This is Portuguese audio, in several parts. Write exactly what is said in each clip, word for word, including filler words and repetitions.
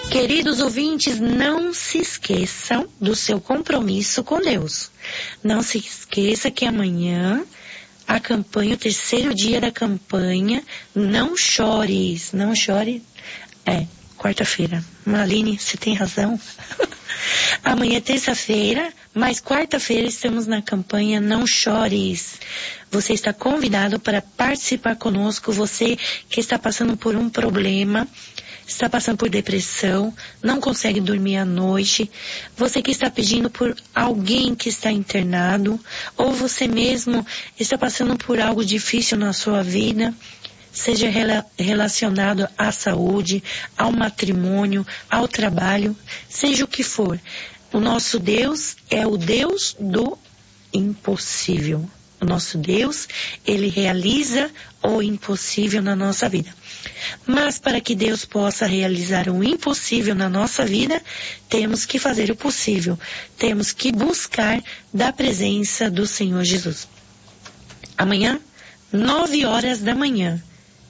Queridos ouvintes, não se esqueçam do seu compromisso com Deus. Não se esqueça que amanhã a campanha, o terceiro dia da campanha, não chores, não chore, é, quarta-feira. Maline, você tem razão. Amanhã é terça-feira, mas quarta-feira estamos na campanha Não Chores. Você está convidado para participar conosco, você que está passando por um problema, está passando por depressão, não consegue dormir à noite, você que está pedindo por alguém que está internado, ou você mesmo está passando por algo difícil na sua vida, seja rela- relacionado à saúde, ao matrimônio, ao trabalho, seja o que for. O nosso Deus é o Deus do impossível. O nosso Deus, Ele realiza o impossível na nossa vida. Mas para que Deus possa realizar o impossível na nossa vida, temos que fazer o possível. Temos que buscar da presença do Senhor Jesus. Amanhã, nove horas da manhã.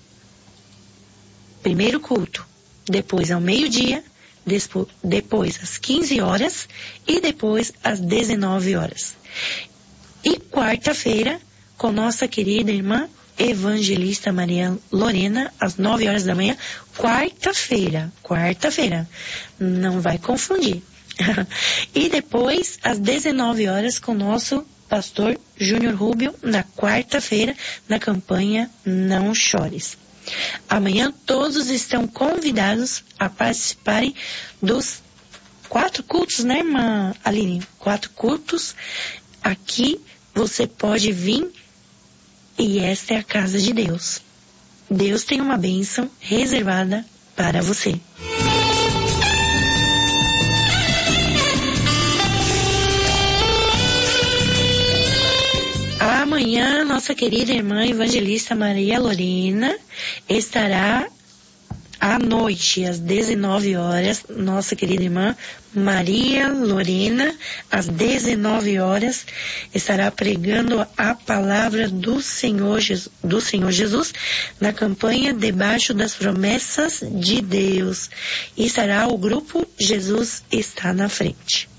Primeiro culto. Depois ao meio-dia. Depois às quinze horas. E depois às dezenove horas. E quarta-feira, com nossa querida irmã evangelista Maria Lorena, às nove horas da manhã, quarta-feira, quarta-feira, não vai confundir. E depois, às dezenove horas, com nosso pastor Júnior Rubio, na quarta-feira, na campanha Não Chores. Amanhã todos estão convidados a participarem dos quatro cultos, né, irmã Aline? Quatro cultos. Aqui você pode vir e esta é a casa de Deus. Deus tem uma bênção reservada para você. Amanhã, nossa querida irmã evangelista Maria Lorena estará à noite, às dezenove horas, nossa querida irmã Maria Lorena, às dezenove horas, estará pregando a palavra do Senhor, Jesus, do Senhor Jesus na campanha Debaixo das Promessas de Deus. E estará o grupo Jesus está na frente.